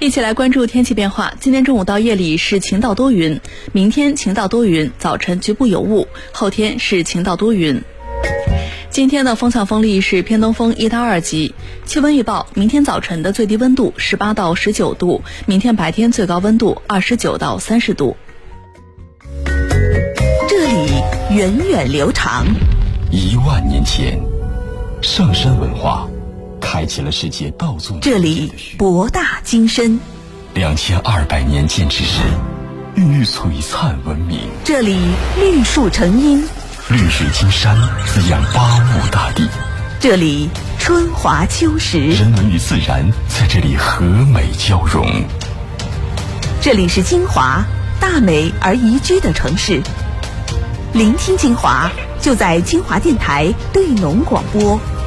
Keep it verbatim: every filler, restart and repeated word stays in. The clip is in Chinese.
一起来关注天气变化。今天中午到夜里是晴到多云，明天晴到多云，早晨局部有雾，后天是晴到多云。今天的风向风力是偏东风一到二级。气温预报：明天早晨的最低温度十八到十九度，明天白天最高温度二十九到三十度。 这里源远流长， 一万年前，上山文化开启了世界道宗。 这里博大精深， 两千二百年建制时，孕育璀璨文明。 这里绿树成荫， 绿水青山滋养八亩大地。 这里春华秋实， 人文与自然在这里和美交融。 这里是金华，大美而宜居的城市。聆听金华，就在金华电台对农广播。